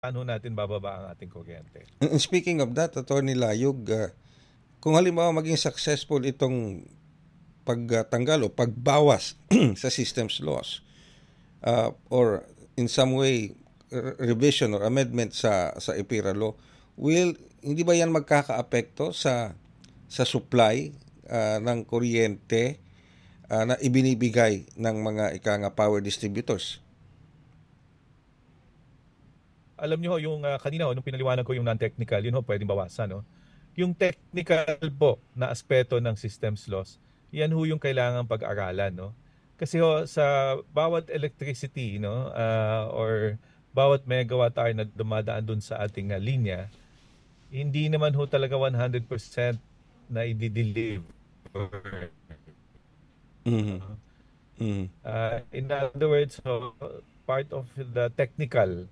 paano natin bababa ang ating kuryente. And speaking of that, Attorney Layog, kung halimbawa maging successful itong pagtanggal o pagbawas sa systems laws, or in some way revision or amendment sa EPIRA law, hindi ba yan magkakaapekto sa supply ng kuryente na ibinibigay ng mga power distributors? Alam niyo yung kanina nung pinaliwanag ko yung non-technical, yun pwedeng bawasan, no? Yung technical po na aspeto ng systems laws, yan yung kailangan pag-aralan, no? Kasi sa bawat electricity, no, or bawat megawatt hour na dumadaan dun sa ating linya, hindi naman talaga 100% na i-deliver. Mm-hmm. Mm-hmm. In other words, part of the technical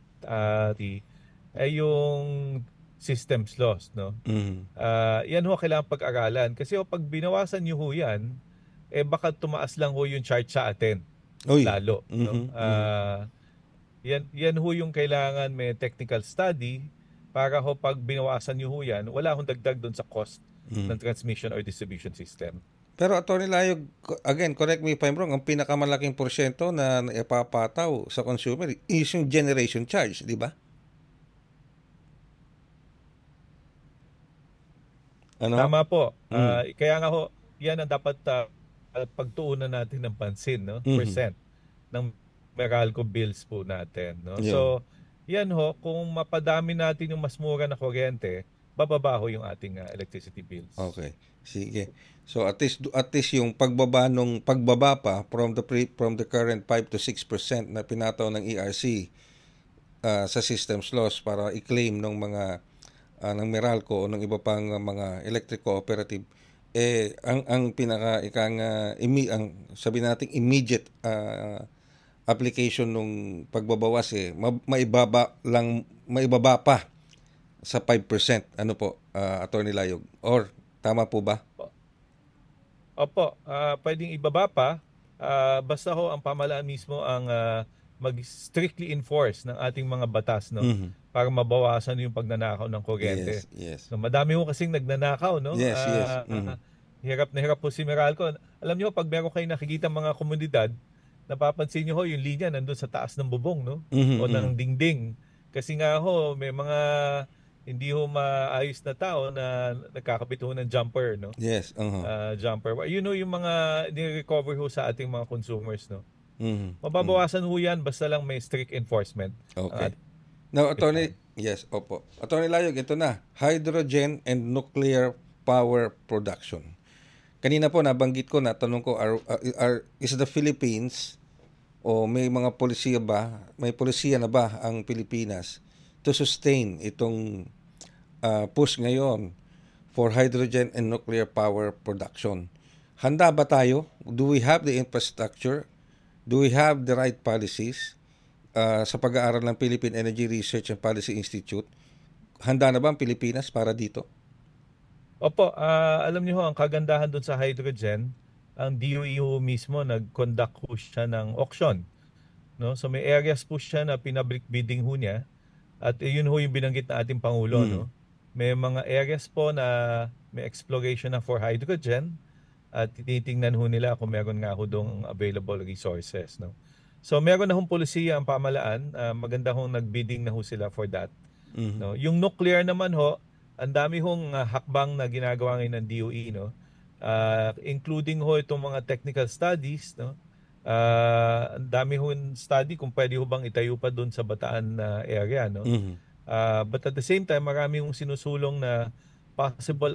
ay yung systems loss, no? Mm-hmm. Yan kailangan pag-aralan kasi pag binawasan niyo yan, baka tumaas lang yung charge sa atin. Oy. Lalo, Mm-hmm. no? Yan yung kailangan may technical study para pag binawasan niyo yan, wala dagdag doon sa cost ng transmission or distribution system. Pero Atty. Layog, again, correct me if I'm wrong, ang pinakamalaking porsyento na ipapataw sa consumer is yung generation charge, di ba? Ano? Tama po. Kaya nga yan ang dapat pagtuunan natin ng pansin, no? Percent ng Meralco bills po natin, no? Yeah. So, yan kung mapadami natin yung mas mura na kuryente, bababa yung ating electricity bills. Okay. Sige. So at least yung pagbaba pa from the current 5 to 6% na pinataw ng ERC sa systems loss para i-claim ng mga ng Meralco o ng iba pang mga electric cooperative, ang pinaka ang sabi nating immediate application nung pagbabawas maibaba pa sa 5%. Ano po, Attorney Layog? Or tama po ba? Opo, pwedeng ibaba pa basta ang pamahalaan mismo ang mag-strictly enforce ng ating mga batas, no? Para mabawasan yung pagnanakaw ng kuryente. Yes. No, madami kasing nagnanakaw, no? Yes. Hirap na hirap po si Meralco. Alam niyo, pag meron kayo nakikita mga komunidad, napapansin niyo yung linya nandun sa taas ng bubong, no? O ng dingding. Kasi nga may mga hindi maayos na tao na nagkakabit ng jumper, no? Yes. Jumper. Yung mga ni-recover sa ating mga consumers, no? Mababawasan yan basta lang may strict enforcement. Okay. Now, Attorney, yes, opo. Attorney Layog, ito na. Hydrogen and nuclear power production. Kanina po nabanggit ko, natanong ko, is the Philippines o may mga may polisiya na ba ang Pilipinas to sustain itong push ngayon for hydrogen and nuclear power production? Handa ba tayo? Do we have the infrastructure? Do we have the right policies? Sa pag-aaral ng Philippine Energy Research and Policy Institute, handa na ba ang Pilipinas para dito? Opo, alam niyo ang kagandahan doon sa hydrogen, ang DOE mismo nag-conduct siya ng auction, no? So may areas po siya na pinablik bidding niya, at yun yung binanggit na ating Pangulo, no? May mga areas po na may exploration na for hydrogen at tinitingnan nila kung meron nga doong available resources, no? So meron na polisiya ang pamahalaan, maganda nagbidding na sila for that. No? Yung nuclear naman ang dami hakbang na ginagawa ngayon ng DOE, no? Including itong mga technical studies, no? Ang dami study kung pwede bang itayo pa doon sa Bataan area, no? But at the same time, marami sinusulong na possible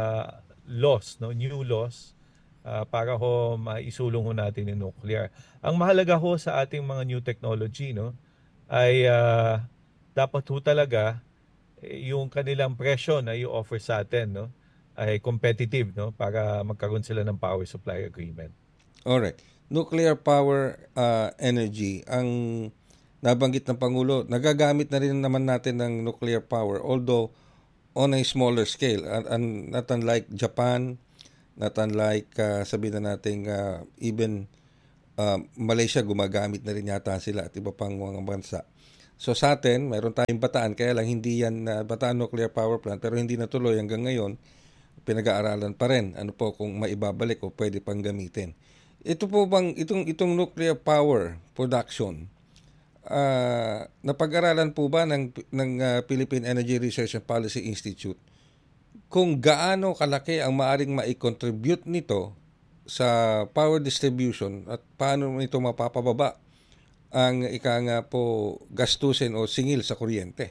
laws, no? New laws para maisulong natin yung nuclear. Ang mahalaga sa ating mga new technology, no, ay dapat talaga yung kanilang presyo na i-offer sa atin, no, ay competitive, no, para magkaroon sila ng power supply agreement. Alright. Nuclear power energy, ang nabanggit ng Pangulo, nagagamit na rin naman natin ng nuclear power, although on a smaller scale, and not unlike Japan, not unlike sabihin na natin even Malaysia, gumagamit na rin yata sila at iba pang mga bansa. So sa atin, mayroon tayong Bataan, kaya lang hindi yan Bataan Nuclear Power Plant, pero hindi natuloy hanggang ngayon. Pinag-aaralan pa rin ano po kung maibabalik o pwede pang gamitin. Ito po bang itong nuclear power production, napag-aralan po ba ng Philippine Energy Research and Policy Institute kung gaano kalaki ang maaring mai-contribute nito sa power distribution at paano ito mapapababa ang ika nga po gastusin o singil sa kuryente?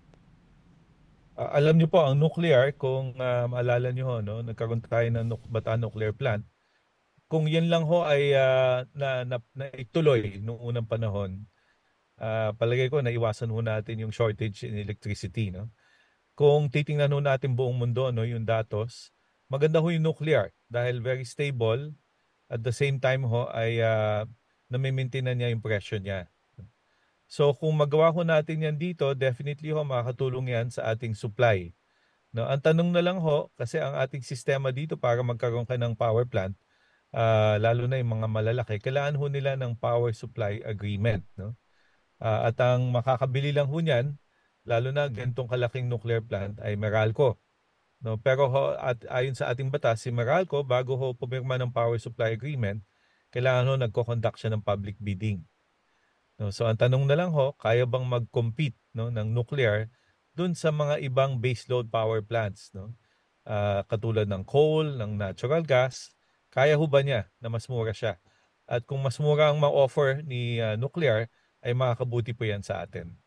Alam niyo po, ang nuclear, kung maalala niyo ho, no, nagkaroon tayo ng Bataan Nuclear Plant. Kung yan lang ho ay na ituloy noong unang panahon, palagay ko naiwasan ho natin yung shortage in electricity. No? Kung titingnan ho natin buong mundo, no, yung datos, maganda ho yung nuclear dahil very stable. At the same time ho ay nami-maintain na niya yung presyo niya. So kung magawa ho natin yan dito, definitely ho makakatulong yan sa ating supply. No, ang tanong na lang ho, kasi ang ating sistema dito para magkaroon ka ng power plant, lalo na yung mga malalaki, kailangan ho nila ng power supply agreement. No? At ang makakabili lang ho niyan, lalo na ganitong kalaking nuclear plant, ay Meralco. No? Pero ho, at ayon sa ating batas, si Meralco, bago ho pumirma ng power supply agreement, kailangan ho nagko-conduct siya ng public bidding. No, so ang tanong na lang ho, kaya bang mag-compete, no, ng nuclear dun sa mga ibang baseload power plants, no? Katulad ng coal, ng natural gas, kaya ho ba niya na mas mura siya? At kung mas mura ang ma-offer ni nuclear, ay makakabuti po yan sa atin.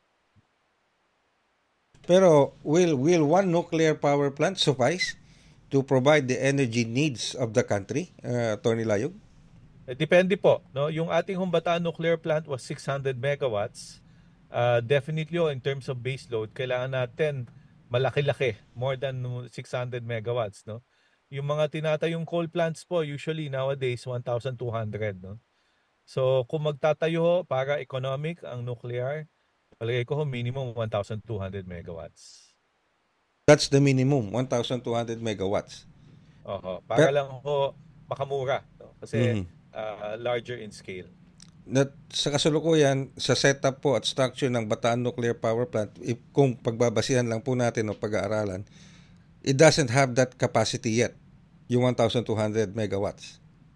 Pero will one nuclear power plant suffice to provide the energy needs of the country, Attorney Layog? Depende po, no? Yung ating Bataan nuclear plant was 600 megawatts. Definitely in terms of base load, kailangan natin malaki-laki, more than 600 megawatts, no? Yung mga tinatayong coal plants po, usually nowadays 1,200, no? So kung magtatayo ho para economic ang nuclear, palagay ko ho minimum 1,200 megawatts. That's the minimum, 1,200 megawatts. Oho, para Pero, lang ho makamura, no? Kasi mhm. larger in scale. Sa kasalukuyan, sa setup po at structure ng Bataan Nuclear Power Plant, kung pagbabasihan lang po natin o pag-aaralan, it doesn't have that capacity yet, yung 1,200 megawatts.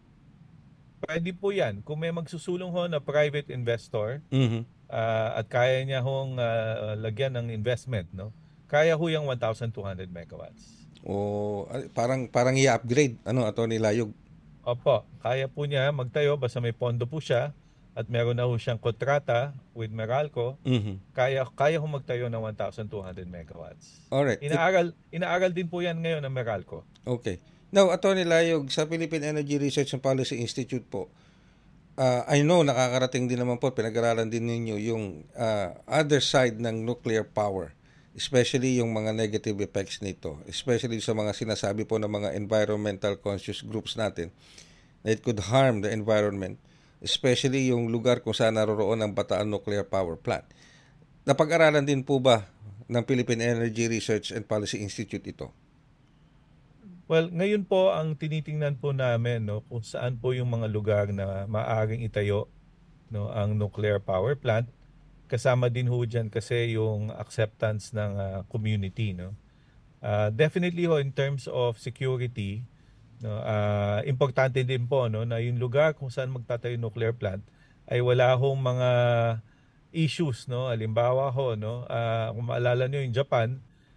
Pwede po yan. Kung may magsusulong ho na private investor Mhm. at kaya niya hong lagyan ng investment, no? Kaya ho yung 1,200 megawatts. O parang i-upgrade, Attorney Layog? Opo, kaya po niya magtayo basta may pondo po siya at meron na ho siyang kontrata with Meralco, Mhm. kaya ho magtayo ng 1,200 megawatts. Alright. Inaaral din po yan ngayon ng Meralco. Okay. Now, Attorney Layog, sa Philippine Energy Research and Policy Institute po, I know nakakarating din naman po, pinag-aralan din ninyo yung other side ng nuclear power, especially yung mga negative effects nito, especially sa mga sinasabi po ng mga environmental conscious groups natin, that it could harm the environment, especially yung lugar kung saan naroroon ang Bataan Nuclear Power Plant. Napag-aralan din po ba ng Philippine Energy Research and Policy Institute ito? Well, ngayon po ang tinitingnan po namin, no, kung saan po yung mga lugar na maaaring itayo, no, ang nuclear power plant. Kasama din ho dyan kasi yung acceptance ng community, no. Definitely ho in terms of security, no, importante din po, no, na yung lugar kung saan magtatayo yung nuclear plant ay wala hong mga issues, no. Halimbawa ho, no, kung maalala niyo yung Japan,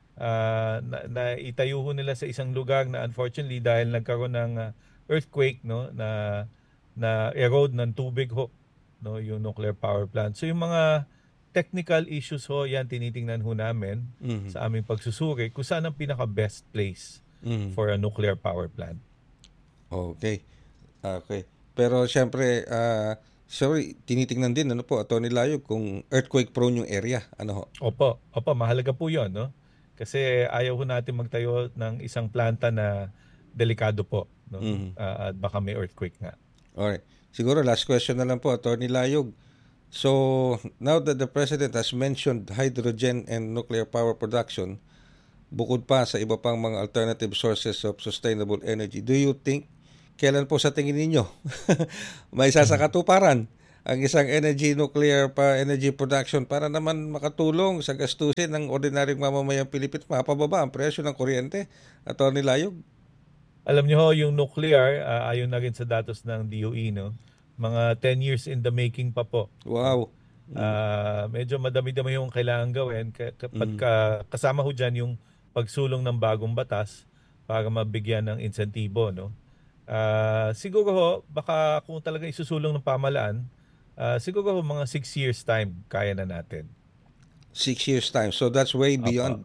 na itayo ho nila sa isang lugar na unfortunately dahil nagkaroon ng earthquake, no, na erode ng tubig ho, no, yung nuclear power plant. So yung mga technical issues ho, yan tinitingnan ho namin sa aming pagsusuri kung saan ang pinaka best place for a nuclear power plant. Okay. Okay. Pero syempre, tinitingnan din po, Attorney Layog, kung earthquake prone yung area, ano ho? Opo, mahalaga po 'yon, no? Kasi ayaw ho natin magtayo ng isang planta na delikado po, no? At baka may earthquake nga. Alright. Siguro last question na lang po, Attorney Layog. So, now that the President has mentioned hydrogen and nuclear power production, bukod pa sa iba pang mga alternative sources of sustainable energy, do you think, kailan po sa tingin ninyo may sasakatuparan ang isang energy production para naman makatulong sa gastusin ng ordinaryong mamamayang Pilipino, mapababa ang presyo ng kuryente. Attorney Layog. Alam niyo ho, yung nuclear, ayon na rin sa datos ng DOE, no? Mga 10 years in the making pa po. No? Wow. Medyo madami-dami yung kailangan gawin. Kapag kasama ho dyan yung pagsulong ng bagong batas para mabigyan ng insentibo. No? Siguro ho, baka kung talaga isusulong ng pamalaan, siguro ho, mga 6 years time, kaya na natin. 6 years time. So that's way beyond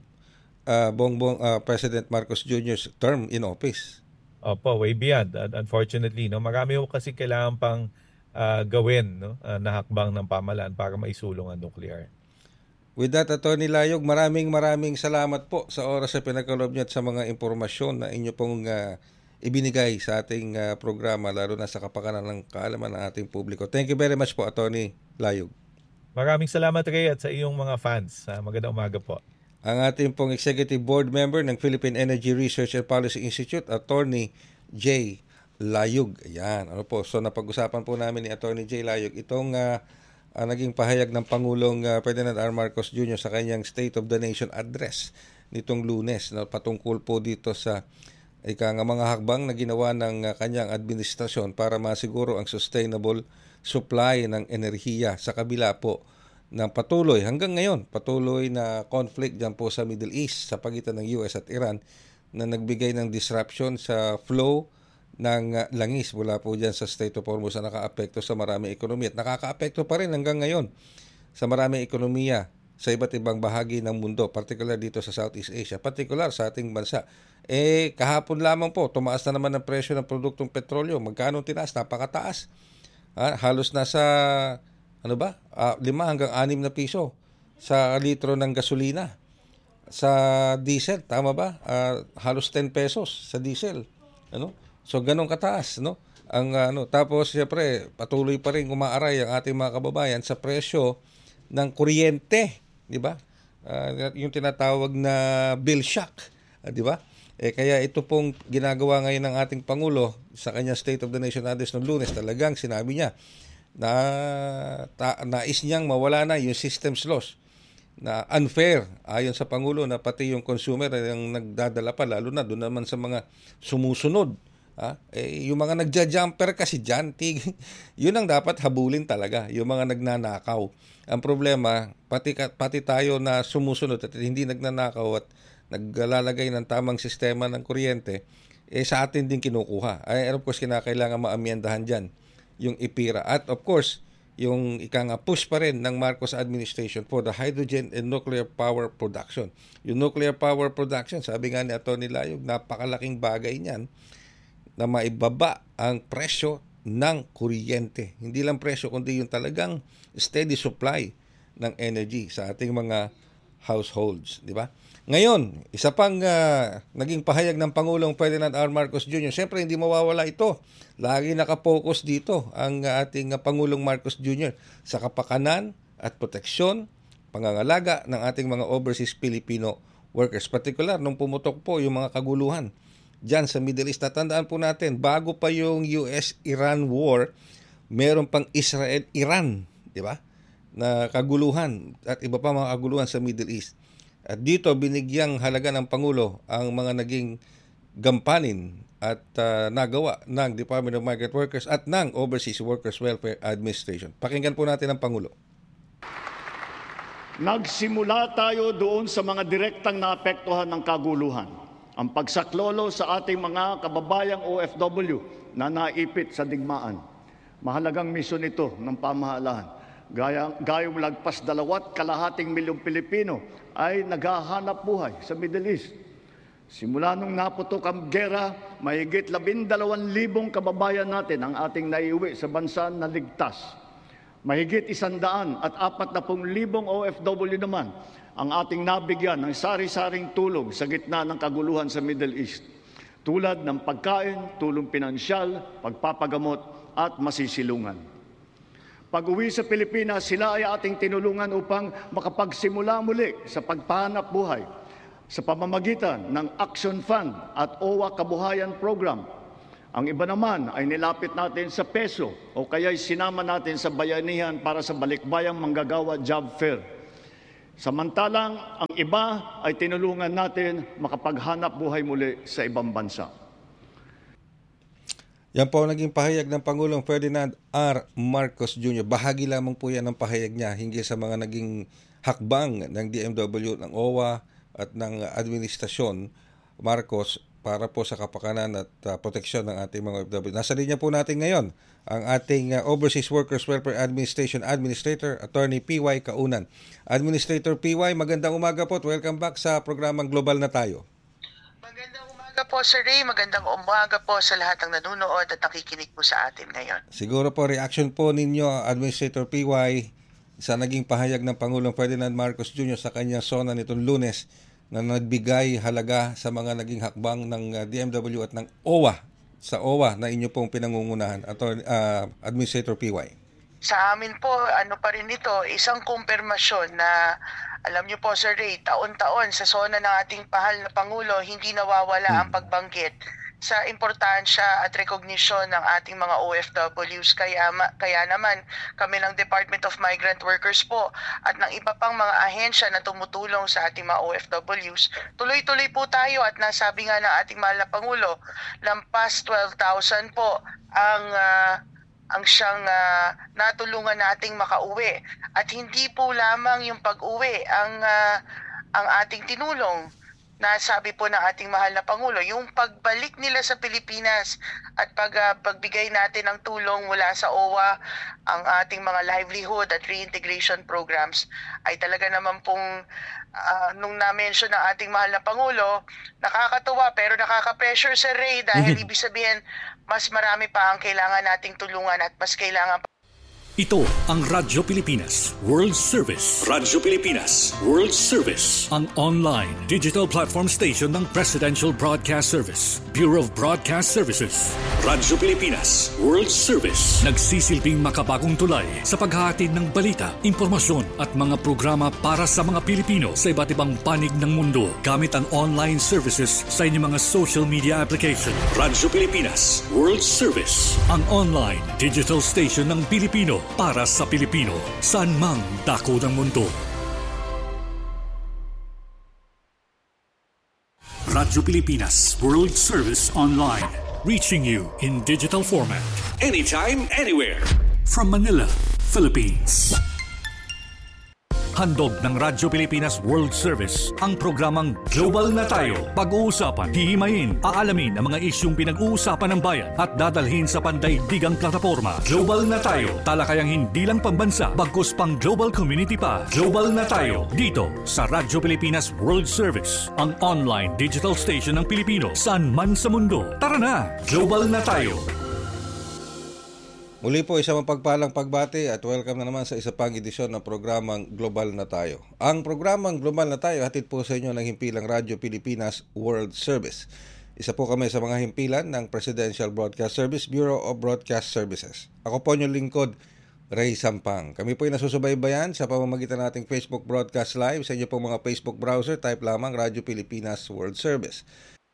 President Marcos Jr.'s term in office. Opo, way beyond. Unfortunately, no, marami ho kasi kailangan pang gawin, no, na hakbang ng pamahalaan para maisulong ang nuclear. With that, Attorney Layog, maraming salamat po sa oras sa pinagkaloob niyo at sa mga impormasyon na inyo pong ibinigay sa ating programa, lalo na sa kapakanan ng kaalaman ng ating publiko. Thank you very much po, Attorney Layog. Maraming salamat, Ray, at sa iyong mga fans. Magandang umaga po. Ang ating pong Executive Board Member ng Philippine Energy Research and Policy Institute, Attorney J. Layog. Ayan, ano po. So napag-usapan po namin ni Attorney J. Layog itong naging pahayag ng Pangulong Ferdinand R. Marcos Jr. sa kanyang State of the Nation address nitong Lunes na patungkol po dito sa mga hakbang na ginawa ng kanyang administrasyon para masiguro ang sustainable supply ng enerhiya sa kabila po ng patuloy na conflict dyan po sa Middle East sa pagitan ng US at Iran na nagbigay ng disruption sa flow ng langis mula po dyan sa Strait of Hormuz na nakaapekto sa maraming ekonomiya at nakakaapekto pa rin hanggang ngayon sa maraming ekonomiya sa iba't ibang bahagi ng mundo, particular dito sa Southeast Asia, particular sa ating bansa. Kahapon lamang po, tumaas na naman ang presyo ng produktong petrolyo. Magkano tinaas? Napakataas. Halos nasa 5 hanggang 6 na piso sa litro ng gasolina. Sa diesel, tama ba? Halos 10 pesos sa diesel. So ganun kataas, no? Tapos siyempre, patuloy pa rin umaaray ang ating mga kababayan sa presyo ng kuryente, di ba? Yung tinatawag na bill shock, di ba? Kaya ito pong ginagawa ngayon ng ating Pangulo sa kanyang State of the Nation address noong Lunes, talagang sinabi niya na nais niyang mawala na yung systems loss na unfair ayon sa Pangulo na pati yung consumer ang nagdadala pa, lalo na doon naman sa mga sumusunod. Yung mga nagja-jumper kasi dyan, yun ang dapat habulin talaga, yung mga nagnanakaw. Ang problema, pati tayo na sumusunod at hindi nagnanakaw at naglalagay ng tamang sistema ng kuryente, sa atin din kinukuha. Of course, kinakailangan maamyendahan dyan yung IPIRA. At of course, yung push pa rin ng Marcos administration for the hydrogen and nuclear power production. Yung nuclear power production, sabi nga ni Atty. Layog, napakalaking bagay niyan na maibaba ang presyo ng kuryente. Hindi lang presyo, kundi yung talagang steady supply ng energy sa ating mga households, di ba? Ngayon, isa pang naging pahayag ng Pangulong Ferdinand R. Marcos Jr. Siyempre, hindi mawawala ito. Lagi nakapokus dito ang ating Pangulong Marcos Jr. sa kapakanan at proteksyon, pangangalaga ng ating mga overseas Filipino workers. Particular, nung pumutok po yung mga kaguluhan dyan sa Middle East. Tatandaan po natin, bago pa yung US-Iran war, meron pang Israel-Iran, di ba? Na kaguluhan at iba pa mga kaguluhan sa Middle East. At dito binigyang halaga ng Pangulo ang mga naging gampanin at nagawa ng Department of Migrant Workers at ng Overseas Workers Welfare Administration. Pakinggan po natin ang Pangulo. Nagsimula tayo doon sa mga direktang naapektuhan ng kaguluhan. Ang pagsaklolo sa ating mga kababayang OFW na naipit sa digmaan. Mahalagang misyon ito ng pamahalaan. Gayong lagpas 2.2 milyong Pilipino ay naghahanap buhay sa Middle East. Simula nung naputok ang gera, mahigit 12,000 kababayan natin ang ating naiuwi sa bansa na ligtas. Mahigit 140,000 OFW naman ang ating nabigyan ng sari-saring tulong sa gitna ng kaguluhan sa Middle East. Tulad ng pagkain, tulong pinansyal, pagpapagamot at masisilungan. Pag-uwi sa Pilipinas, sila ay ating tinulungan upang makapagsimula muli sa pagpahanap buhay sa pamamagitan ng Action Fund at OWA Kabuhayan Program. Ang iba naman ay nilapit natin sa peso o kaya sinama natin sa bayanihan para sa balikbayang manggagawa job fair. Samantalang ang iba ay tinulungan natin makapaghanap buhay muli sa ibang bansa. Yan po ang naging pahayag ng Pangulong Ferdinand R. Marcos Jr. Bahagi lamang po yan ng pahayag niya hinggil sa mga naging hakbang ng DMW, ng OWA at ng Administrasyon Marcos para po sa kapakanan at proteksyon ng ating mga OFW. Nasa linya po natin ngayon ang ating Overseas Workers Welfare Administration Administrator, Attorney P.Y. Kaunan. Administrator P.Y., magandang umaga po at welcome back sa programang Global na Tayo. Magandang umaga po, Sir Ray. Magandang umaga po sa lahat ng nanonood at nakikinig po sa atin ngayon. Siguro po reaction po ninyo, Administrator P.Y., sa naging pahayag ng Pangulong Ferdinand Marcos Jr. sa kanyang SONA nitong Lunes na nagbigay halaga sa mga naging hakbang ng DMW at ng OWA, sa OWA na inyo pong pinangungunahan, Administrator PY. Sa amin po, pa rin ito, isang kumpirmasyon na, alam niyo po, Sir Ray, taon-taon sa SONA ng ating pahal na Pangulo, hindi nawawala ang pagbanggit sa importansya at recognition ng ating mga OFWs. Kaya naman kami ng Department of Migrant Workers po at ng iba pang mga ahensya na tumutulong sa ating mga OFWs, tuloy-tuloy po tayo at nasabi nga ng ating mahal na Pangulo, lampas 12,000 po ang siyang natulungan nating makauwi. At hindi po lamang yung pag-uwi ang ating tinulong. Nasabi po ng ating mahal na Pangulo, yung pagbalik nila sa Pilipinas at pagbigay natin ng tulong mula sa OWA, ang ating mga livelihood at reintegration programs ay talaga naman pong nung na-mention ng ating mahal na Pangulo, nakakatuwa pero nakaka-pressure, Sir Ray, dahil ibig sabihin mas marami pa ang kailangan nating tulungan at mas kailangan. Ito ang Radyo Pilipinas World Service. Radyo Pilipinas World Service, ang online digital platform station ng Presidential Broadcast Service, Bureau of Broadcast Services. Radyo Pilipinas World Service, nagsisilbing makabagong tulay sa paghahatid ng balita, impormasyon at mga programa para sa mga Pilipino sa iba't ibang panig ng mundo gamit ang online services sa inyong mga social media application. Radyo Pilipinas World Service, ang online digital station ng Pilipino para sa Pilipino, saan mang dako ng mundo. Radyo Pilipinas World Service Online, reaching you in digital format, anytime, anywhere. From Manila, Philippines. Handog ng Radyo Pilipinas World Service ang programang Global na Tayo. Pag-uusapan, hihimayin, aalamin ang mga isyung pinag-uusapan ng bayan at dadalhin sa pandaigdigang plataforma. Global na Tayo, talakayang hindi lang pambansa, bagkus pang global community pa. Global na Tayo, dito sa Radyo Pilipinas World Service, ang online digital station ng Pilipino saan man sa mundo. Tara na, Global na Tayo. Muli po isang mapagpalang pagbati at welcome na naman sa isa pang edisyon ng programang Global na Tayo. Ang programang Global na Tayo hatid po sa inyo ng himpilang Radyo Pilipinas World Service. Isa po kami sa mga himpilan ng Presidential Broadcast Service, Bureau of Broadcast Services. Ako po inyong lingkod, Ray Sampang. Kami po ay nasusubaybayan sa pamamagitan nating Facebook Broadcast Live. Sa inyo pong mga Facebook browser, type lamang Radyo Pilipinas World Service.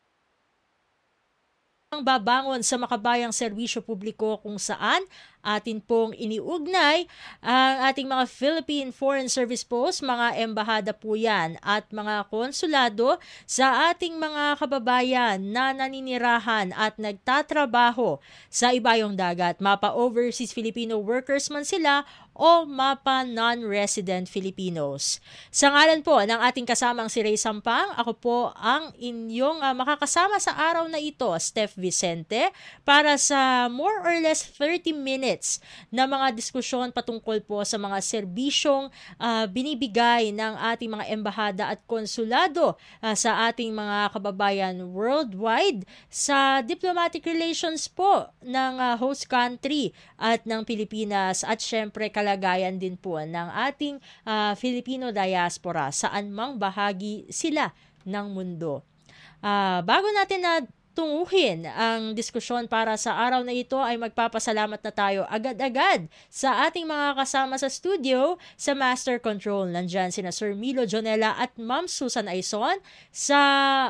Ang babangon sa makabayang serbisyo publiko kung saan atin pong iniugnay ang ating mga Philippine Foreign Service Post, mga embahada po yan at mga konsulado sa ating mga kababayan na naninirahan at nagtatrabaho sa ibayong dagat, mapa overseas Filipino workers man sila o mapa non-resident Filipinos. Sa ngalan po ng ating kasamang si Ray Sampang, ako po ang inyong makakasama sa araw na ito, Steph Vicente, para sa more or less 30 minutes na mga diskusyon patungkol po sa mga serbisyong binibigay ng ating mga embahada at konsulado sa ating mga kababayan worldwide sa diplomatic relations po ng host country at ng Pilipinas at syempre kalagayan din po ng ating Filipino diaspora saan mang bahagi sila ng mundo. Bago natin na tunguhin ang diskusyon para sa araw na ito ay magpapasalamat na tayo agad-agad sa ating mga kasama sa studio sa Master Control. Nandyan sina Sir Milo Jonella at Ma'am Susan Aison sa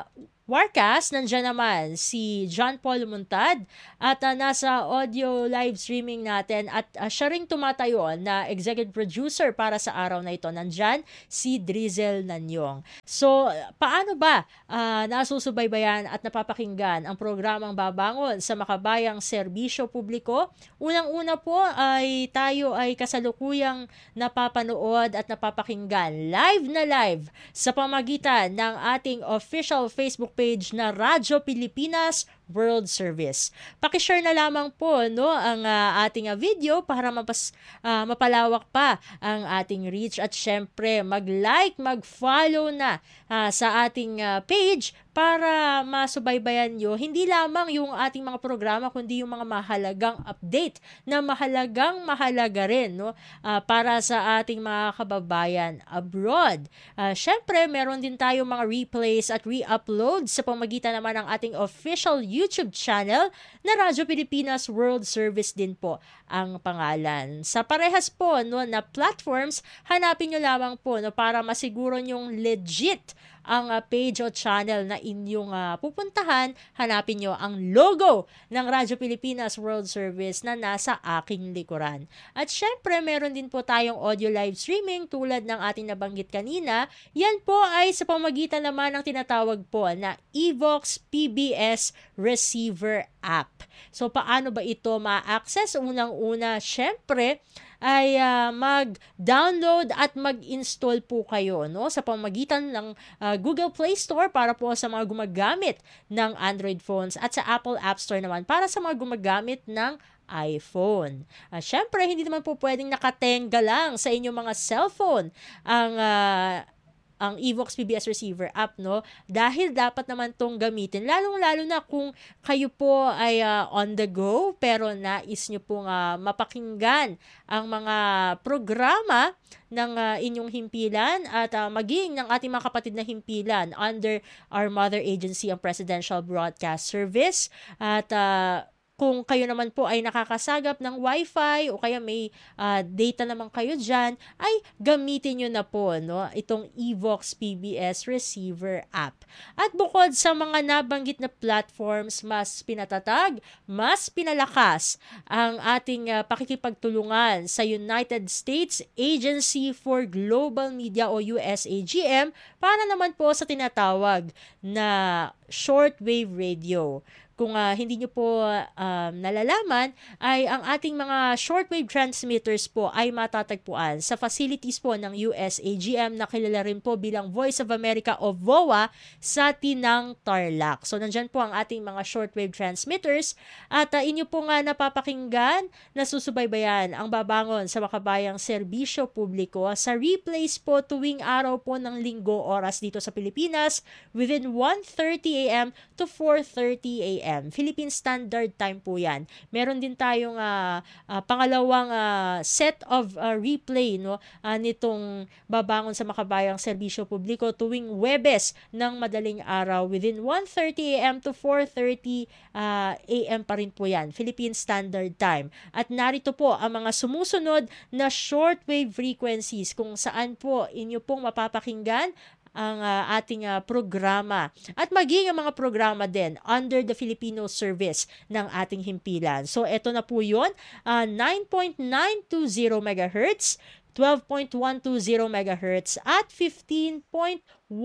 Warcast, nandyan naman si John Paul Muntad at nasa audio live streaming natin at siya ring tumatayo na executive producer para sa araw na ito. Nandyan si Drizel Nanyong. So, paano ba nasusubaybayan at napapakinggan ang programang Babangon sa Makabayang Serbisyo Publiko? Unang-una po ay tayo ay kasalukuyang napapanood at napapakinggan live sa pamagitan ng ating official Facebook page na Radyo Pilipinas World Service. Paki-share na lamang po ang ating video para mapalawak pa ang ating reach at syempre mag-like, mag-follow na sa ating page para masubaybayan nyo hindi lamang yung ating mga programa kundi yung mga mahalagang update na mahalaga rin para sa ating mga kababayan abroad. Syempre meron din tayo mga replays at re-uploads sa pamagitan naman ng ating official YouTube channel na Radyo Pilipinas World Service din po ang pangalan. Sa parehas po na platforms, hanapin nyo lamang po para masiguro nyong legit ang page o channel na inyong pupuntahan. Hanapin nyo ang logo ng Radyo Pilipinas World Service na nasa aking likuran. At syempre, meron din po tayong audio live streaming tulad ng ating nabanggit kanina. Yan po ay sa pamagitan naman ng tinatawag po na Evox PBS Receiver App. So, paano ba ito ma-access? Unang-una, syempre, ay mag-download at mag-install po kayo sa pamamagitan ng Google Play Store para po sa mga gumagamit ng Android phones at sa Apple App Store naman para sa mga gumagamit ng iPhone. Syempre, hindi naman po pwedeng nakatenga lang sa inyong mga cellphone ang Evox PBS Receiver app, dahil dapat naman tong gamitin, lalong-lalo na kung kayo po ay on the go, pero nais nyo pong mapakinggan ang mga programa ng inyong himpilan at maging ng ating mga kapatid na himpilan under our mother agency, ang Presidential Broadcast Service. At kung kayo naman po ay nakakasagap ng Wi-Fi o kaya may data naman kayo dyan, ay gamitin nyo na po itong Evox PBS Receiver App. At bukod sa mga nabanggit na platforms, mas pinatatag, mas pinalakas ang ating pakikipagtulungan sa United States Agency for Global Media o USAGM para naman po sa tinatawag na shortwave radio. Kung hindi nyo po nalalaman, ay ang ating mga shortwave transmitters po ay matatagpuan sa facilities po ng USAGM na kilala rin po bilang Voice of America o VOA sa Tinang, Tarlac. So, nandyan po ang ating mga shortwave transmitters at inyo po nga napapakinggan, nasusubaybayan ang Babangon sa Makabayang Serbisyo Publiko sa replays po tuwing araw po ng Linggo oras dito sa Pilipinas within 1:30 a.m. to 4:30 a.m. Philippine Standard Time po yan. Meron din tayong pangalawang set of replay nitong Babangon sa Makabayang Serbisyo Publiko tuwing Huwebes ng madaling araw within 1:30 a.m. to 4:30 a.m. pa rin po yan. Philippine Standard Time. At narito po ang mga sumusunod na shortwave frequencies kung saan po inyo pong mapapakinggan ang ating programa at maging ang mga programa din under the Filipino service ng ating himpilan. So, eto na po yun, 9.920 MHz, 12.120 MHz, at 15.190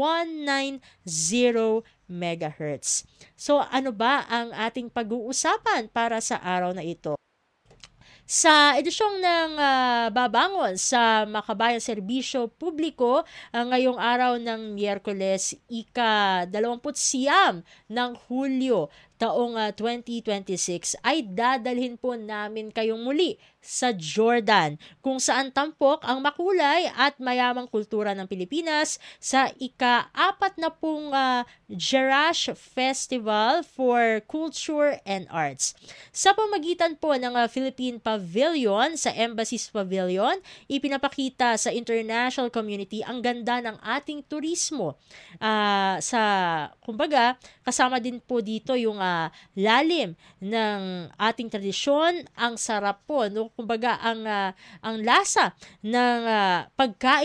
MHz. So, ano ba ang ating pag-uusapan para sa araw na ito? Sa edisyong ng Babangon sa Makabayang Serbisyo Publiko ngayong araw ng Miyerkules, ika-29 ng Hulyo taong 2026 ay dadalhin po namin kayong muli sa Jordan kung saan tampok ang makulay at mayamang kultura ng Pilipinas sa ika-40 Jerash Festival for Culture and Arts. Sa pamagitan po ng Philippine Pavilion sa Embassy's Pavilion, ipinapakita sa international community ang ganda ng ating turismo. Kumbaga, kasama din po dito yung lalim ng ating tradisyon, ang sarap po, kumbaga ang lasa ng pagkaing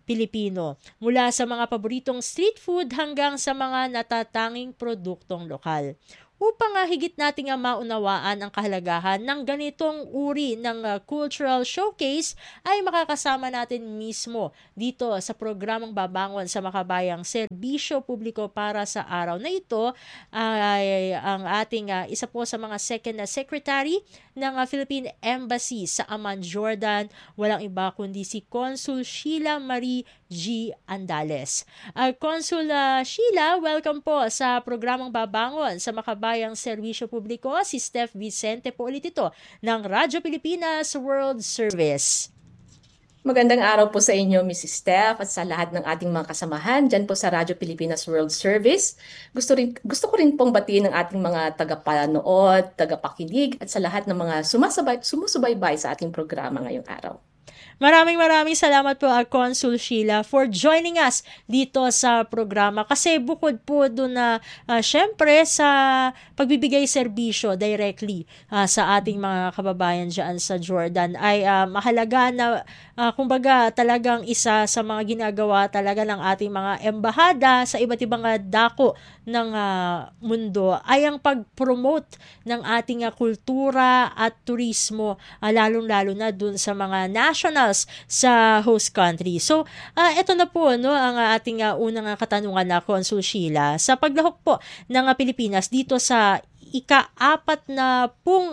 Pilipino. Mula sa mga paboritong street food hanggang sa mga natatanging produktong lokal. Upang higit nating maunawaan ang kahalagahan ng ganitong uri ng cultural showcase ay makakasama natin mismo dito sa programang babangon sa makabayang serbisyo publiko para sa araw na ito ay ang ating isa po sa mga second secretary ng Philippine Embassy sa Amman, Jordan, walang iba kundi si Consul Sheila Marie G. Andales. Consul Sheila, welcome po sa programang babangon sa makabayang serbisyo publiko. Si Steph Vicente po ulit ito ng Radyo Pilipinas World Service. Magandang araw po sa inyo, Mrs. Steph, at sa lahat ng ating mga kasamahan dyan po sa Radyo Pilipinas World Service. Gusto ko rin pong batiin ang ating mga tagapanood, tagapakinig, at sa lahat ng mga sumusubaybay sa ating programa ngayong araw. Maraming salamat po Consul Sheila for joining us dito sa programa kasi bukod po doon na syempre sa pagbibigay serbisyo directly sa ating mga kababayan dyan sa Jordan ay mahalaga na kumbaga talagang isa sa mga ginagawa talaga ng ating mga embahada sa iba't ibang dako ng mundo ay ang pag-promote ng ating kultura at turismo lalong-lalo na dun sa mga nationals sa host country. So, ito na po ang ating unang katanungan na Consul Sheila. Sa paglahok po ng Pilipinas dito sa ika-4 na pong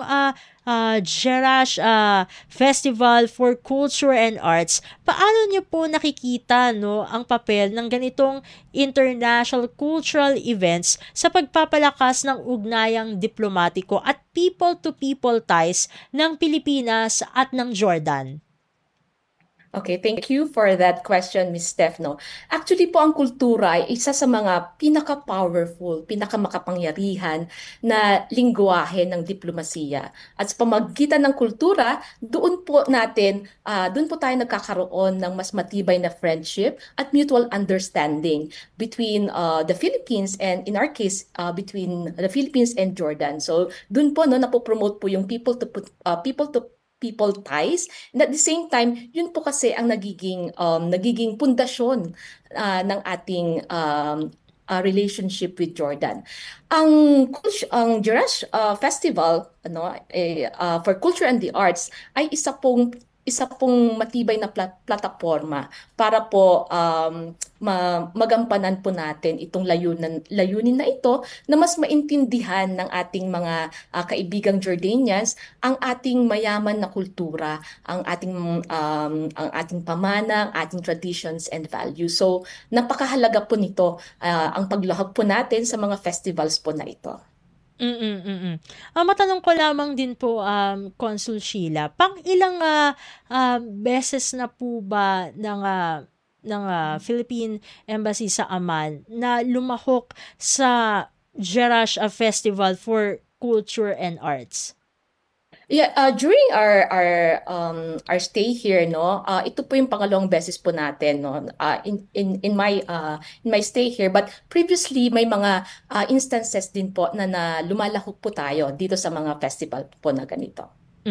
Jerash Festival for Culture and Arts, paano niyo po nakikita ang papel ng ganitong international cultural events sa pagpapalakas ng ugnayang diplomatiko at people-to-people ties ng Pilipinas at ng Jordan? Okay, thank you for that question, Ms. Steph. No? Actually po, ang kultura ay isa sa mga pinaka-powerful, pinaka-makapangyarihan na lingwahe ng diplomasiya. At sa pamamagitan ng kultura, doon po tayo nagkakaroon ng mas matibay na friendship at mutual understanding between the Philippines and, in our case, between the Philippines and Jordan. So, doon po napopromote po yung people ties, and at the same time yun po kasi ang nagiging pundasyon ng ating relationship with Jordan. Ang Jerash Festival for Culture and the Arts ay isa pong matibay na plataforma para po magampanan po natin itong layunin na ito na mas maintindihan ng ating mga kaibigang Jordanians ang ating mayaman na kultura, ang ating pamana, ang ating traditions and values. So napakahalaga po nito ang paglahok po natin sa mga festivals po na ito. Matanong ko lamang din po, Consul Sheila, pang ilang beses na po ba ng Philippine Embassy sa Amman na lumahok sa Jerash Festival for Culture and Arts? Yeah, during our stay here, ito po yung pangalawang beses po natin, in my stay here. But previously may mga instances din po na lumalahok po tayo dito sa mga festival po na ganito.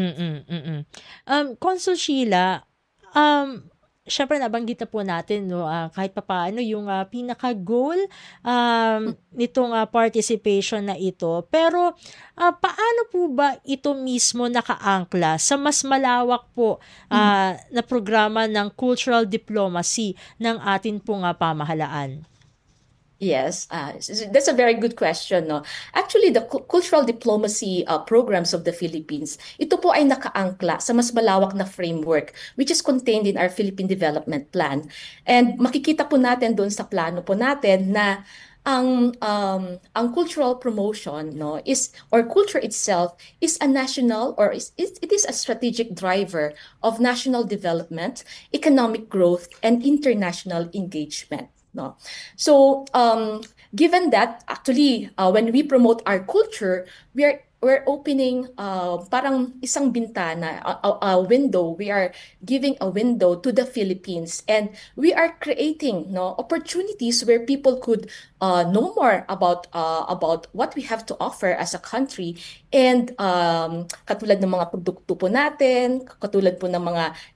Consul Sheila, syempre nabanggit na po natin kahit papaano yung pinaka-goal nitong participation na ito. Pero paano po ba ito mismo nakaangkla sa mas malawak po na programa ng cultural diplomacy ng atin pong pamahalaan? Yes, that's a very good question. No? Actually, the cultural diplomacy programs of the Philippines, ito po ay nakaangkla sa mas malawak na framework which is contained in our Philippine Development Plan. And makikita po natin doon sa plano po natin na ang cultural promotion or culture itself is a national or it is a strategic driver of national development, economic growth, and international engagement. No. So, given that, actually, when we promote our culture, we're opening parang isang bintana, a window. We are giving a window to the Philippines, and we are creating opportunities where people could know more about what we have to offer as a country, and katulad ng mga produkto po natin, katulad po ng mga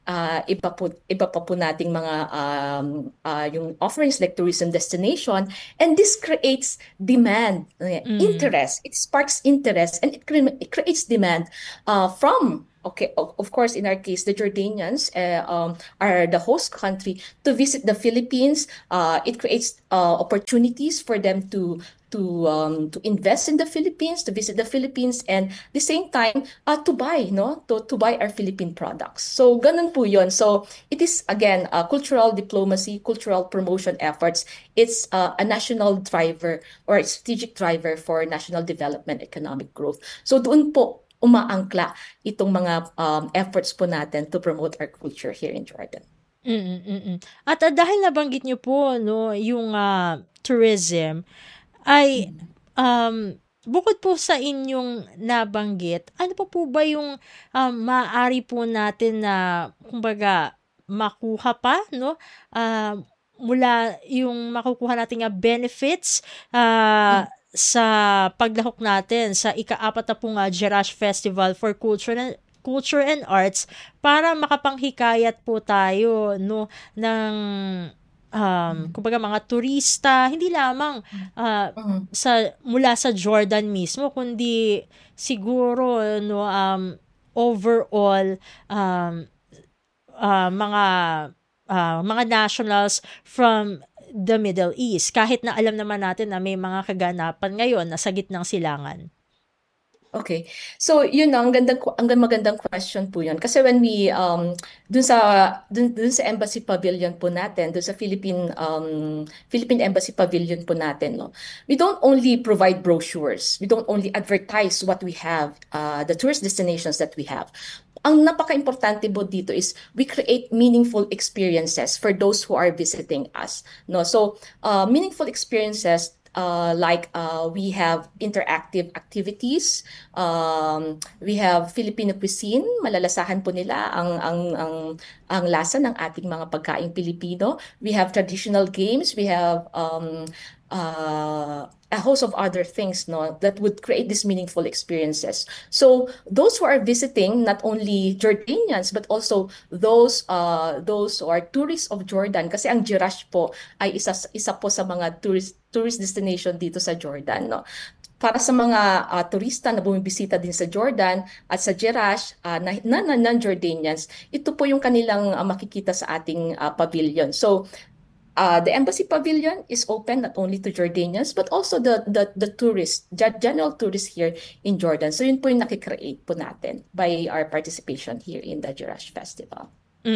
iba pa po nating mga yung offerings like tourism destination, and this creates demand, interest. It sparks interest, and it creates demand from, okay, of course, in our case, the Jordanians are the host country to visit the Philippines. It creates opportunities for them to invest in the Philippines, to visit the Philippines, and the same time to buy, no, to buy our Philippine products. So ganun po yun. So it is again cultural diplomacy, cultural promotion efforts. It's a national driver or a strategic driver for national development, economic growth. So doon po umaangkla itong mga efforts po natin to promote our culture here in Jordan. At dahil nabanggit niyo po no yung tourism ay bukod po sa inyong nabanggit, ano po ba yung maaari po natin na kumbaga makuha pa no mula yung makukuha nating benefits sa paglahok natin sa ika-4 na pong Jerash Festival for Culture and Arts para makapanghikayat po tayo no ng kumbaga mga turista, hindi lamang mula sa Jordan mismo, kundi siguro no overall mga nationals from the Middle East, kahit na alam naman natin na may mga kaganapan ngayon na sa gitnang silangan. Okay. So, yun ang magandang question po yun. Kasi when we, dun sa Embassy Pavilion po natin, dun sa Philippine Embassy Pavilion po natin, no, we don't only provide brochures, we don't only advertise what we have, the tourist destinations that we have. Ang napaka-importante po dito is we create meaningful experiences for those who are visiting us. No? So, meaningful experiences like we have interactive activities, we have Filipino cuisine, malalasahan po nila ang lasa ng ating mga pagkaing Pilipino. We have traditional games, we have a host of other things, no, that would create these meaningful experiences. So those who are visiting, not only Jordanians but also those who are tourists of Jordan, kasi ang Jerash po ay isa po sa mga tourist destination dito sa Jordan, no. Para sa mga turista na bumibisita din sa Jordan at sa Jerash na non-Jordanians, ito po yung kanilang makikita sa ating pavilion. So the Embassy Pavilion is open not only to Jordanians but also the tourists, general tourists here in Jordan. So yun po yung nakikreate po natin by our participation here in the Jerash Festival.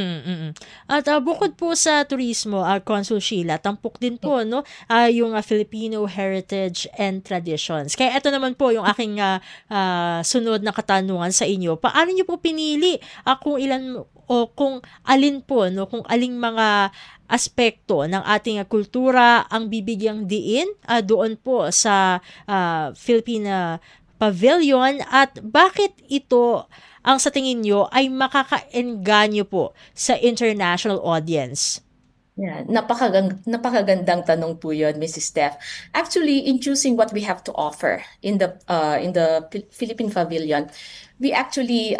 At bukod po sa turismo, Consul Sheila, tampok din po no yung Filipino heritage and traditions. Kaya ito naman po yung aking sunod na katanungan sa inyo. Paano niyo po pinili kung ilan o kung alin po no kung aling mga aspekto ng ating kultura ang bibigyang diin doon po sa Philippine Pavilion, at bakit ito ang sa tingin nyo ay makaka-engganyo po sa international audience? Yeah, napakagandang tanong po yun, Mrs. Steph. Actually, in choosing what we have to offer in the Philippine Pavilion, we actually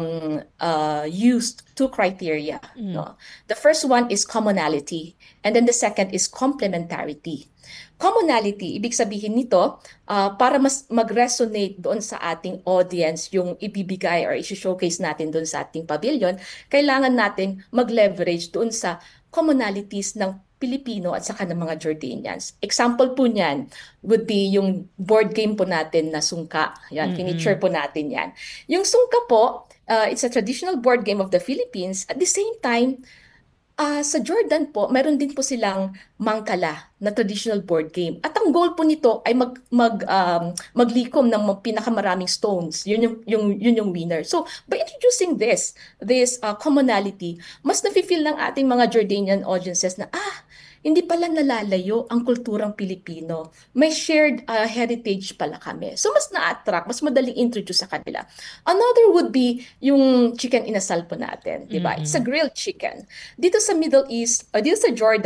used two criteria. No? The first one is commonality, and then the second is complementarity. Commonality, ibig sabihin nito, para mas mag-resonate doon sa ating audience yung ibibigay or i-showcase natin doon sa ating pavilion, kailangan natin mag-leverage doon sa commonalities ng Pilipino at saka ng mga Jordanians. Example po niyan would be yung board game po natin na Sungka. Yan, furniture po natin yan. Yung Sungka po, it's a traditional board game of the Philippines. At the same time, sa Jordan po, meron din po silang Mangkala na traditional board game. At ang goal po nito ay maglikom ng pinakamaraming stones. Yun yung winner. So, by introducing this commonality, mas nafe-feel ng ating mga Jordanian audiences na hindi pala nalalayo ang kulturang Pilipino. May shared heritage pala kami. So, mas na-attract, mas madaling introduce sa kanila. Another would be yung chicken inasal po natin, di ba? It's a grilled chicken. Dito sa Middle East, dito sa Jordan,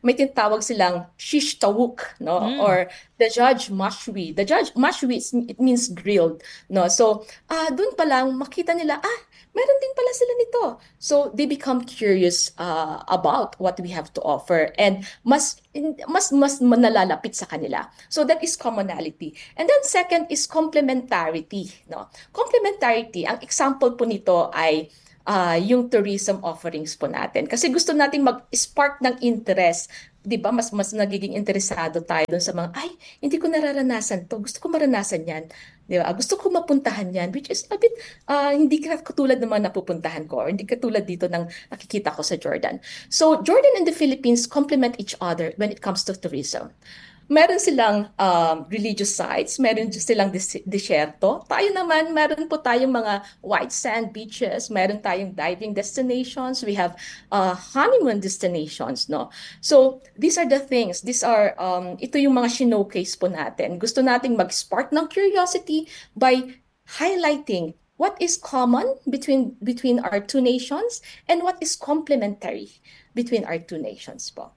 may tinatawag silang shish tawuk, no? Mm. Or the judge mashwi. The judge mashwi, it means grilled, no? So, doon pa lang makita nila, meron din pala sila nito. So, they become curious about what we have to offer and mas nalalapit sa kanila. So, that is commonality. And then second is complementarity, no? Complementarity, ang example po nito ay yung tourism offerings po natin. Kasi gusto nating mag-spark ng interest, 'di ba? Mas nagiging interesado tayo dun sa mga, hindi ko nararanasan to. Gusto ko maranasan 'yan. 'Di ba? Gusto ko mapuntahan 'yan, which is a bit hindi katulad ng mga napupuntahan ko or hindi katulad dito ng nakikita ko sa Jordan. So, Jordan and the Philippines complement each other when it comes to tourism. Meron silang religious sites, meron silang disyerto. Tayo naman, meron po tayong mga white sand beaches, meron tayong diving destinations, we have honeymoon destinations, no? So, these are the things, ito yung mga showcase po natin. Gusto nating mag-spark ng curiosity by highlighting what is common between our two nations and what is complementary between our two nations po.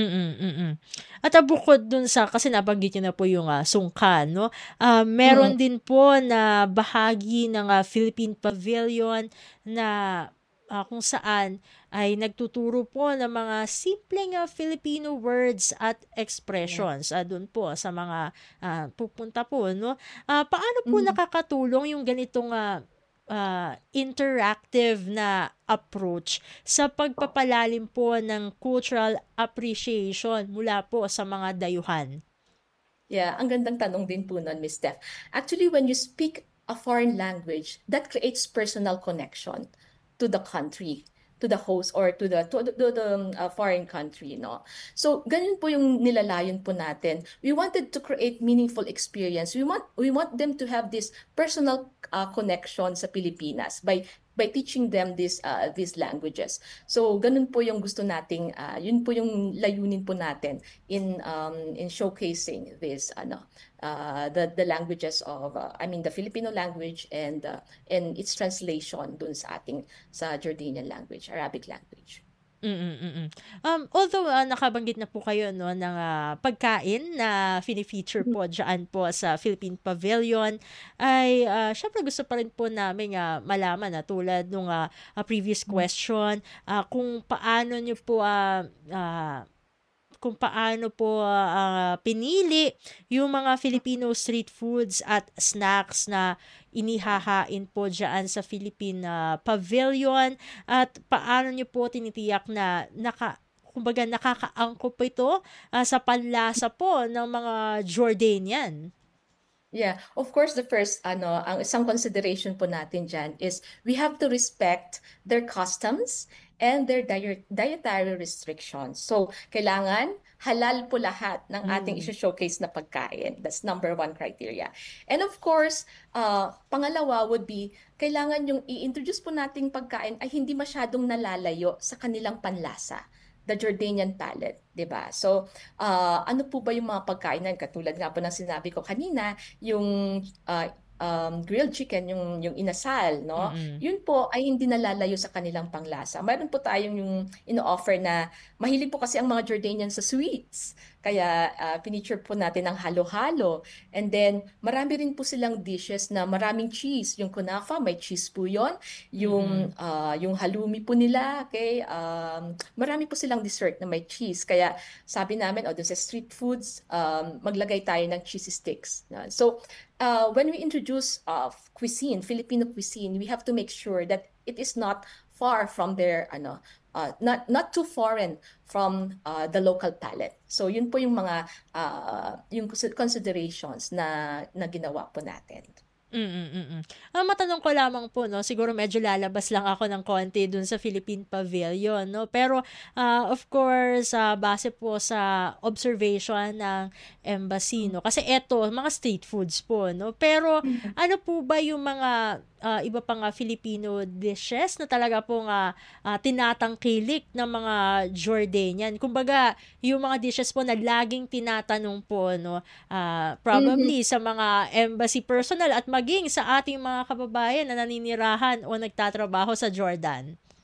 At bukod dun sa, kasi nabanggit niyo na po yung sungkan, no? Meron din po na bahagi ng Philippine Pavilion na kung saan ay nagtuturo po ng mga simpleng Filipino words at expressions doon po sa mga pupunta po, no? Paano po nakakatulong yung ganitong interactive na approach sa pagpapalalim po ng cultural appreciation mula po sa mga dayuhan? Yeah, ang gandang tanong din po nun, Miss Steph. Actually, when you speak a foreign language, that creates personal connection to the country, to the host or to the foreign country, no? So ganun po yung nilalayon po natin. We wanted to create meaningful experience. We want them to have this personal connection sa Pilipinas by teaching them these languages. So ganun po yung gusto nating yun po yung layunin po natin in showcasing this the languages of the Filipino language and its translation dun sa Jordanian language, Arabic language. Although nakabanggit na po kayo, no, ng pagkain na fini-feature po dyan po sa Philippine Pavilion, ay syempre gusto pa rin po namin malaman tulad nung previous question, kung paano nyo po pinili yung mga Filipino street foods at snacks na inihahain po dyan sa Philippine Pavilion, at paano nyo po tinitiyak na nakakaangkop po ito sa panlasa po ng mga Jordanian? Yeah, of course, the first, ang isang consideration po natin dyan is we have to respect their customs and their dietary restrictions. So, kailangan halal po lahat ng ating isi-showcase na pagkain. That's number one criteria. And of course, pangalawa would be, kailangan yung i-introduce po nating pagkain ay hindi masyadong nalalayo sa kanilang panlasa, the Jordanian palate, 'di ba? So, ano po ba yung mga pagkain na katulad nga po ng sinabi ko kanina, yung grilled chicken, yung inasal, no? Yun po ay hindi nalalayo sa kanilang panglasa. Mayroon po tayong yung ino-offer na mahilig po kasi ang mga Jordanian sa sweets. Kaya pinicture po natin ang halo-halo. And then marami rin po silang dishes na maraming cheese. Yung kunafa, may cheese po yun. Yung halloumi po nila, okay? Marami po silang dessert na may cheese. Kaya sabi namin, dun sa street foods, maglagay tayo ng cheesy sticks. So, when we introduce cuisine, Filipino cuisine, we have to make sure that it is not far from their not too foreign from the local palate. So yun po yung mga yung considerations na ginawa po natin. Matanong ko lamang po, no, siguro medyo lalabas lang ako ng konti dun sa Philippine Pavilion, no, pero of course base po sa observation ng embassy, no, kasi eto mga street foods po, no, pero ano po ba yung mga iba pang Filipino dishes na talaga pong tinatangkilik ng mga Jordanian? Kumbaga yung mga dishes po na laging tinatanong po, no, probably sa mga embassy personnel at maging sa ating mga kababayan na naninirahan o nagtatrabaho sa Jordan.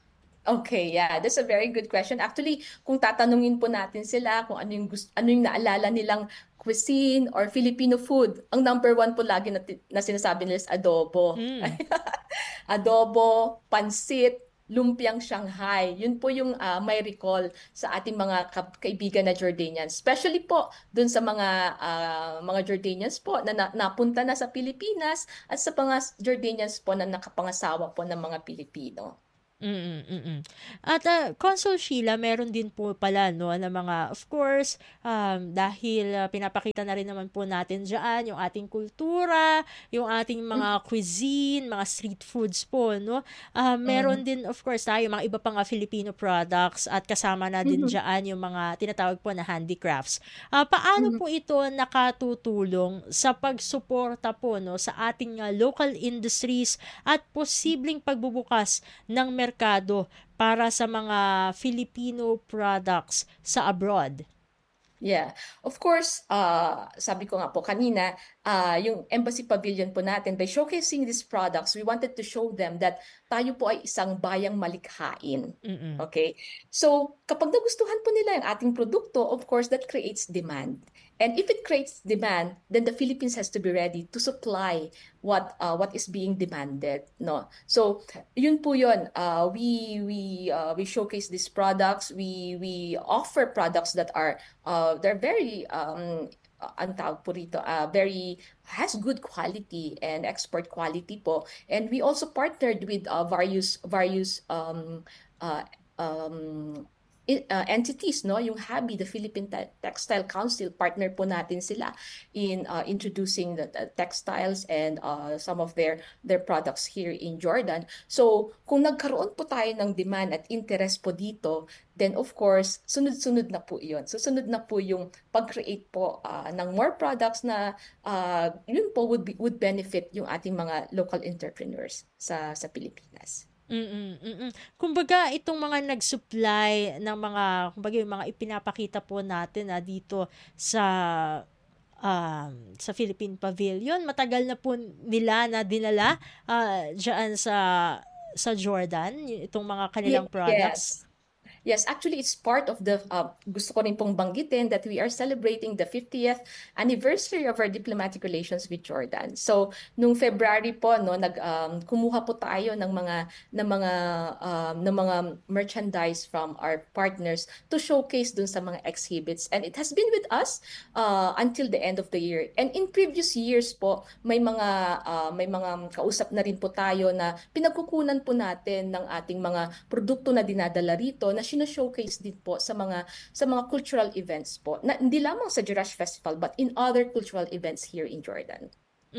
Okay, yeah, that's a very good question. Actually, kung tatanungin po natin sila kung ano yung naalala nilang cuisine or Filipino food, ang number one po lagi na sinasabi nila is adobo. Mm. Adobo, pansit, lumpiang Shanghai. Yun po yung may recall sa ating mga kaibigan na Jordanians. Especially po dun sa mga Jordanians po na napunta na sa Pilipinas at sa mga Jordanians po na nakapangasawa po ng mga Pilipino. At Consul Sheila, meron din po pala no na mga of course dahil pinapakita na rin naman po natin diyan yung ating kultura, yung ating mga cuisine, mga street foods po no. Meron din of course tayo mga iba pang Filipino products at kasama na din diyan yung mga tinatawag po na handicrafts. Paano po ito nakatutulong sa pagsuporta po no sa ating local industries at posibleng pagbubukas ng merkado para sa mga Filipino products sa abroad? Yeah. Of course, sabi ko nga po kanina, yung Embassy Pavilion po natin, by showcasing these products, we wanted to show them that tayo po ay isang bayang malikhain. Okay? So, kapag nagustuhan po nila yung ating produkto, of course, that creates demand. And if it creates demand, then the Philippines has to be ready to supply what is being demanded, no? So, yun po yun. We showcase these products. We offer products that are they're very ang tawag po rito, very has good quality and export quality po. And we also partnered with various entities, no? Yung HABI, the Philippine Textile Council, partner po natin sila in introducing the textiles and some of their products here in Jordan. So, kung nagkaroon po tayo ng demand at interest po dito, then of course, sunod-sunod na po iyon. Susunod na po yung pag-create po ng more products na yun po would benefit yung ating mga local entrepreneurs sa Pilipinas. Kumbaga itong mga nag-supply ng mga kumbaga yung mga ipinapakita po natin dito sa Philippine Pavilion, matagal na po nila na dinala diyan sa Jordan itong mga kanilang products. Yes, actually, it's part of the, gusto ko rin pong banggitin that we are celebrating the 50th anniversary of our diplomatic relations with Jordan. So, nung February po, no, kumuha po tayo ng mga merchandise from our partners to showcase dun sa mga exhibits. And it has been with us until the end of the year. And in previous years po, may mga kausap na rin po tayo na pinagkukunan po natin ng ating mga produkto na dinadala rito na showcase din po sa mga cultural events po. Na, hindi lamang sa Jerash Festival but in other cultural events here in Jordan.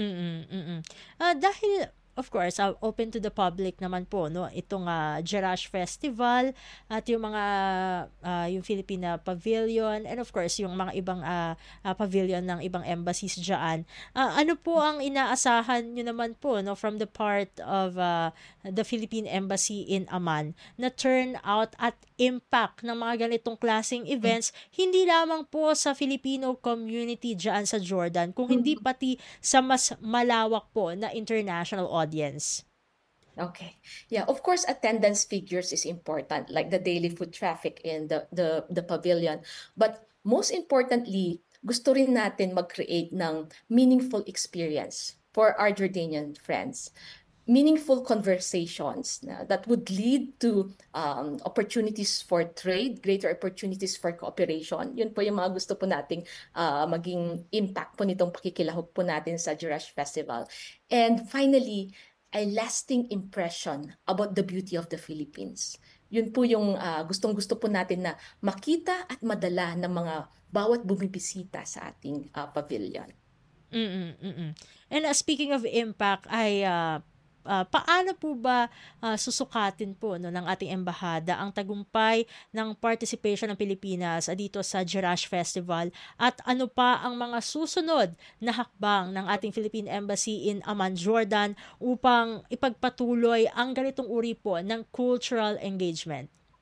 Dahil of course, open to the public naman po no itong Jerash Festival at yung mga yung Philippine Pavilion and of course yung mga ibang pavilion ng ibang embassies diyan. Ano po ang inaasahan niyo naman po no from the part of the Philippine Embassy in Amman na turnout at impact ng mga ganitong klaseng events hindi lamang po sa Filipino community diyan sa Jordan kung hindi pati sa mas malawak po na international audience? Okay. Yeah, of course, attendance figures is important, like the daily foot traffic in the pavilion. But most importantly, gusto rin natin mag-create ng meaningful experience for our Jordanian friends. Meaningful conversations that would lead to opportunities for trade, greater opportunities for cooperation. Yun po yung mga gusto po nating maging impact po nitong pakikilahok po natin sa Jerash Festival. And finally, a lasting impression about the beauty of the Philippines. Yun po yung gustong-gusto po natin na makita at madala ng mga bawat bumibisita sa ating pavilion. And speaking of impact, ay paano po ba susukatin po no ng ating embahada ang tagumpay ng participation ng Pilipinas dito sa Jerash Festival at ano pa ang mga susunod na hakbang ng ating Philippine Embassy in Amman, Jordan upang ipagpatuloy ang ganitong uri po ng cultural engagement?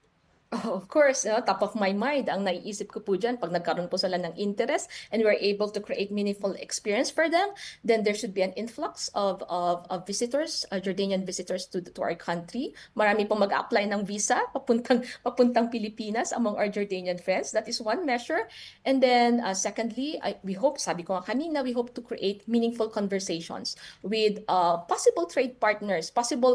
Of course, top of my mind, ang naiisip ko po dyan, pag nagkaroon po sila ng interest and we're able to create meaningful experience for them, then there should be an influx of visitors, Jordanian visitors to our country. Marami pong mag-apply ng visa papuntang Pilipinas among our Jordanian friends. That is one measure. And then secondly, we hope, sabi ko nga kanina, we hope to create meaningful conversations with possible trade partners, possible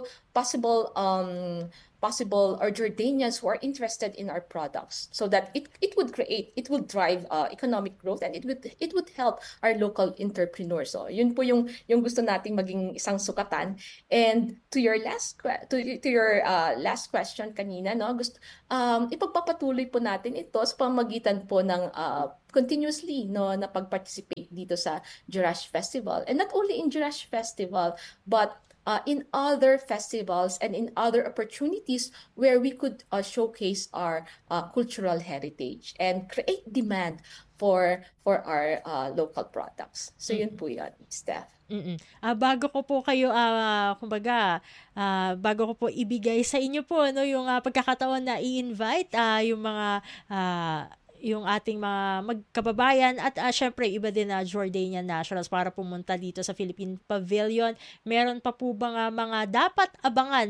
or Jordanians who are interested in our products, so that it would drive economic growth, and it would help our local entrepreneurs. So yun po yung gusto nating maging isang sukatan. And to your last question kanina, no, ipagpapatuloy po natin ito sa pamamagitan po ng continuously na pag-participate dito sa Jerash Festival, and not only in Jerash Festival but in other festivals and in other opportunities where we could showcase our cultural heritage and create demand for our local products. So yun po yun, Steph. Bago ko po kayo bago ko po ibigay sa inyo po yung pagkakataon na i-invite yung mga yung ating mga magkababayan at syempre iba din na Jordanian nationals para pumunta dito sa Philippine Pavilion. Meron pa po bang mga dapat abangan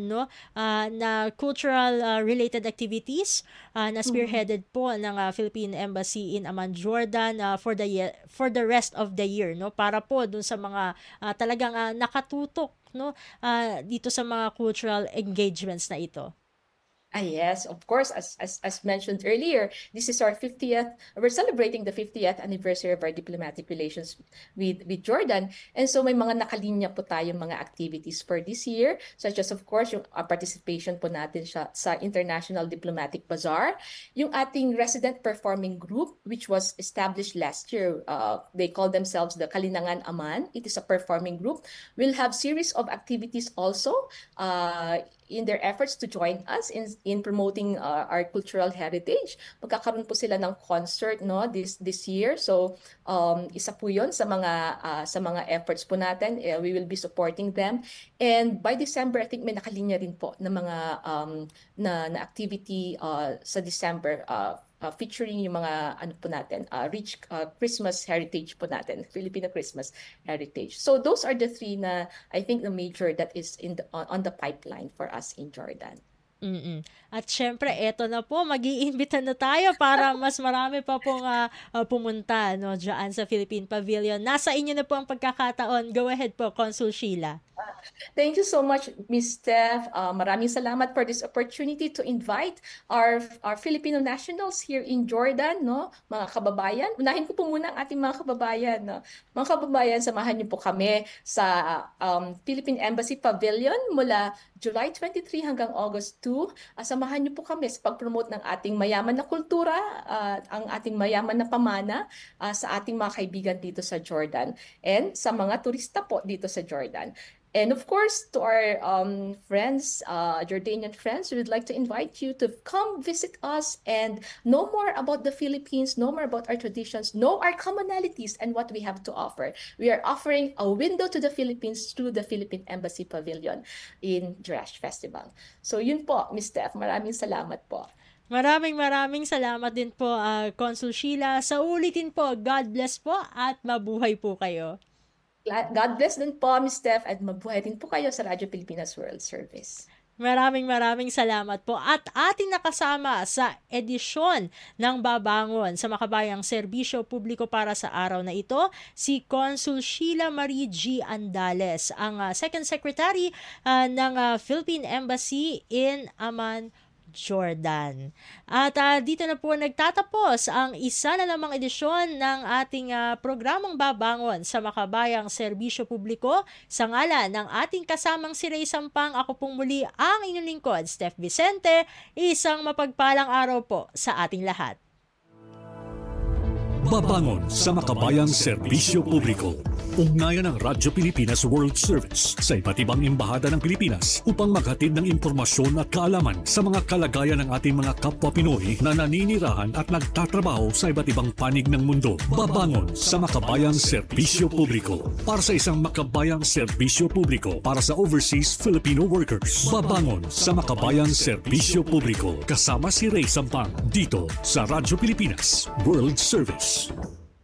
na cultural related activities na spearheaded po ng Philippine Embassy in Amman, Jordan for the rest of the year, para po dun sa mga talagang nakatutok dito sa mga cultural engagements na ito? Yes, of course. As mentioned earlier, this is our 50th. We're celebrating the 50th anniversary of our diplomatic relations with Jordan, and so may mga nakalinya po tayong mga activities for this year, such as of course yung participation po natin sa International Diplomatic Bazaar, yung ating resident performing group which was established last year. They call themselves the Kalinangan Amman. It is a performing group. We'll have series of activities also in their efforts to join us in promoting our cultural heritage. Magkakaroon po sila ng concert this year. So isa po 'yon sa mga efforts po natin. We will be supporting them. And by December, I think may nakalinya rin po na mga na activity sa December featuring yung mga rich Christmas heritage po natin, Filipino Christmas heritage. So those are the three na I think the major that is on the pipeline for us in Jordan. At syempre, eto na po, mag-iimbita na tayo para mas marami pa pong pumunta dyan sa Philippine Pavilion. Nasa inyo na po ang pagkakataon. Go ahead po, Consul Sheila. Thank you so much, Ms. Steph. Maraming salamat for this opportunity to invite our Filipino nationals here in Jordan, mga kababayan. Unahin ko po muna ang ating mga kababayan. Mga kababayan, samahan niyo po kami sa Philippine Embassy Pavilion mula July 23 hanggang August 2. Samahan niyo po kami sa pag-promote ng ating mayaman na kultura, ang ating mayaman na pamana sa ating mga kaibigan dito sa Jordan and sa mga turista po dito sa Jordan. And of course, to our friends, Jordanian friends, we would like to invite you to come visit us and know more about the Philippines, know more about our traditions, know our commonalities and what we have to offer. We are offering a window to the Philippines through the Philippine Embassy Pavilion in Jerash Festival. So yun po, Ms. Steph, maraming salamat po. Maraming salamat din po, Consul Sheila. Sa ulitin po, God bless po at mabuhay po kayo. God bless din po, Ms. Steph, at mabuhay din po kayo sa Radyo Pilipinas World Service. Maraming salamat po. At ating nakasama sa edisyon ng Babangon sa Makabayang Serbisyo Publiko para sa araw na ito, si Consul Sheila Marie G. Andales, ang Second Secretary ng Philippine Embassy in Amman, Jordan. At dito na po nagtatapos ang isa na namang edisyon ng ating programang Babangon sa Makabayang Serbisyo Publiko. Sa ngalan ng ating kasamang si Ray Sampang, ako pong muli ang inyong lingkod, Steph Vicente. Isang mapagpalang araw po sa ating lahat. Babangon sa Makabayang Serbisyo Publiko. Ugnayan ng Radyo Pilipinas World Service sa iba't ibang embahada ng Pilipinas upang maghatid ng impormasyon at kaalaman sa mga kalagayan ng ating mga kapwa Pinoy na naninirahan at nagtatrabaho sa iba't ibang panig ng mundo. Babangon sa makabayang serbisyo publiko. Para sa isang makabayang serbisyo publiko para sa overseas Filipino workers. Babangon sa makabayang serbisyo publiko. Kasama si Ray Sampang dito sa Radyo Pilipinas World Service.